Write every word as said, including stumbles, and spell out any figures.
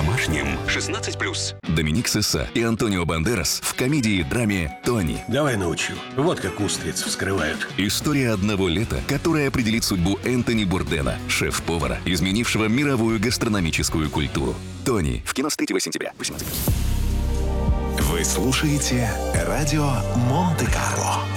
домашним. шестнадцать плюс. Доминик Сесса и Антонио Бандерас в комедии-драме «Тони». Давай научу. Вот как устриц вскрывают. История одного лета, которая определит судьбу Энтони Бурдена, шеф-повара, изменившего мировую гастрономическую культуру. «Тони» в кино с третьего сентября. восемнадцать плюс. Вы слушаете радио Монте-Карло.